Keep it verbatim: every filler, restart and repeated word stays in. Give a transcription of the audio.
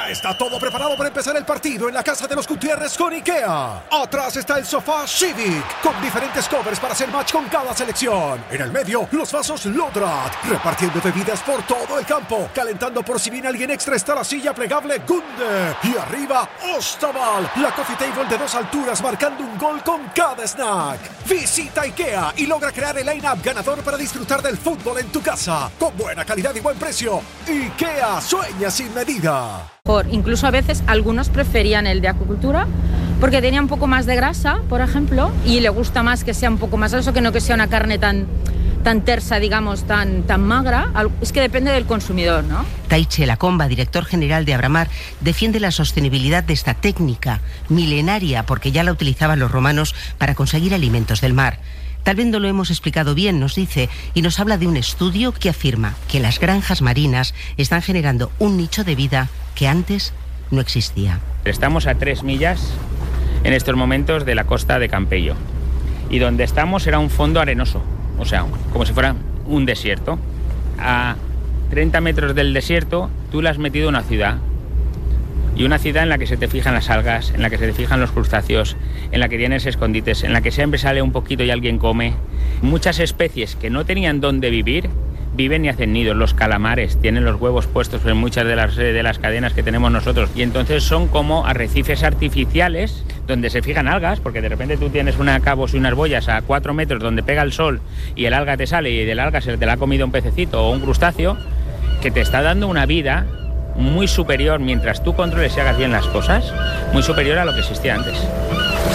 Ya está todo preparado para empezar el partido en la casa de los Gutiérrez con IKEA. Atrás está el sofá Civic, con diferentes covers para hacer match con cada selección. En el medio, los vasos Lodrat, repartiendo bebidas por todo el campo. Calentando por si viene alguien extra está la silla plegable Gunde. Y arriba, Ostaval, la coffee table de dos alturas marcando un gol con cada snack. Visita IKEA y logra crear el line-up ganador para disfrutar del fútbol en tu casa. Con buena calidad y buen precio. IKEA, sueña sin medida. Por, incluso a veces algunos preferían el de acuicultura porque tenía un poco más de grasa, por ejemplo, y le gusta más que sea un poco más graso que no que sea una carne tan, tan tersa, digamos, tan, tan magra. Es que depende del consumidor, ¿no? Taiche Lacomba, director general de Abramar, defiende la sostenibilidad de esta técnica milenaria porque ya la utilizaban los romanos para conseguir alimentos del mar. Tal vez no lo hemos explicado bien, nos dice, y nos habla de un estudio que afirma que las granjas marinas están generando un nicho de vida que antes no existía. Estamos a tres millas en estos momentos de la costa de Campello y donde estamos era un fondo arenoso, o sea, como si fuera un desierto. A treinta metros del desierto tú le has metido una ciudad. Y una ciudad en la que se te fijan las algas, en la que se te fijan los crustáceos, en la que tienes escondites, en la que siempre sale un poquito y alguien come. Muchas especies que no tenían dónde vivir, viven y hacen nidos. Los calamares tienen los huevos puestos en muchas de las, de las cadenas que tenemos nosotros. Y entonces son como arrecifes artificiales donde se fijan algas, porque de repente tú tienes una cabos y unas boyas a cuatro metros donde pega el sol y el alga te sale y del alga se te la ha comido un pececito o un crustáceo, que te está dando una vida muy superior, mientras tú controles y hagas bien las cosas, muy superior a lo que existía antes.